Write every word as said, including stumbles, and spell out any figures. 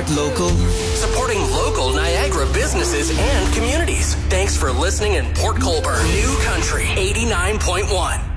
Support local. Supporting local Niagara businesses and communities. Thanks for listening in Port Colborne. New Country eighty-nine point one.